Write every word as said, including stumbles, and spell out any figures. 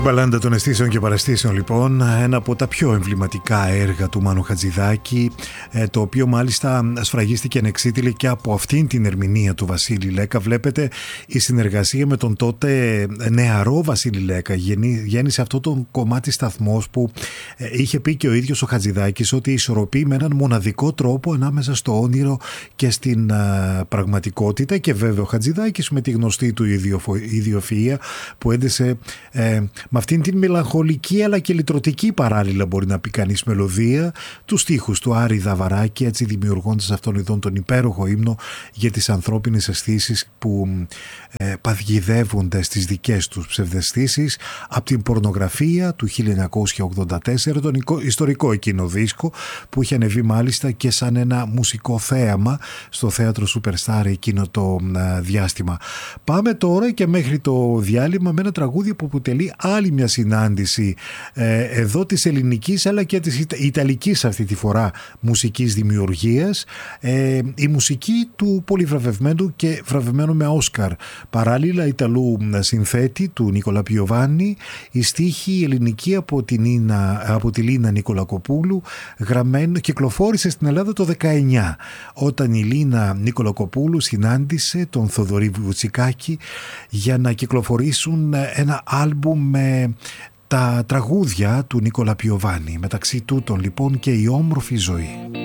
μπαλάντα των αισθήσεων και παραστήσεων, λοιπόν, ένα από τα πιο εμβληματικά έργα του Μάνου Χατζηδάκη, το οποίο μάλιστα σφραγίστηκε ανεξίτηλη και από αυτήν την ερμηνεία του Βασίλη Λέκα. Βλέπετε, η συνεργασία με τον τότε νεαρό Βασίλη Λέκα γέννησε αυτό το κομμάτι σταθμός που είχε πει και ο ίδιος ο Χατζηδάκης ότι ισορροπεί με έναν μοναδικό τρόπο ανάμεσα στο όνειρο και στην πραγματικότητα. Και βέβαια ο Χατζηδάκης με τη γνωστή του ιδιοφυΐα που έντεσε ε, με αυτήν την μελαγχολική αλλά και λυτρωτική παράλληλα, μπορεί να πει κανείς, μελωδία του στίχους του Άρη Δαβαράκη, έτσι δημιουργώντας αυτόν εδώ τον υπέροχο ύμνο για τις ανθρώπινες αισθήσεις που ε, παγιδεύονται στις δικές τους ψευδαισθήσεις από την πορνογραφία του χίλια εννιακόσια ογδόντα τέσσερα, τον ιστορικό εκείνο δίσκο που είχε ανεβεί μάλιστα και σαν ένα μουσικό θέαμα στο θέατρο Superstar εκείνο το ε, διάστημα. Πάμε τώρα και μέχρι το διάλειμμα με ένα τραγούδι που αποτελεί άλλη μια συνάντηση ε, εδώ της ελληνικής αλλά και της ιταλικής αυτή τη φορά μουσικής δημιουργίας, ε, η μουσική του πολυβραβευμένου και βραβευμένου με Όσκαρ παράλληλα Ιταλού συνθέτη του Νίκολα Πιοβάνι, η στίχη ελληνική από, την Ίνα, από τη Λίνα Νικολακοπούλου, γραμμένο, κυκλοφόρησε στην Ελλάδα το δεκαεννιά όταν η Λίνα Νικολακοπούλου συνάντησε τον Θοδωρή Βουτσικάκη για να κυκλοφορήσουν ένα άλμπουμ με τα τραγούδια του Νίκολα Πιοβάνι, μεταξύ τούτων λοιπόν και η όμορφη ζωή.